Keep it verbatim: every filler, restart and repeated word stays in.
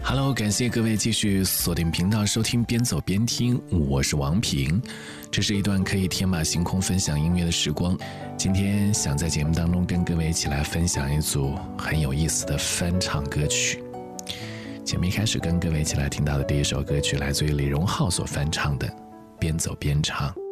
Hello， 感谢各位继续锁定频道收听边走边听，我是王平。这是一段可以天马行空分享音乐的时光。今天想在节目当中跟各位一起来分享一组很有意思的翻唱歌曲。节目一开始跟各位一起来听到的第一首歌曲来自于李荣浩所翻唱的《边走边唱》。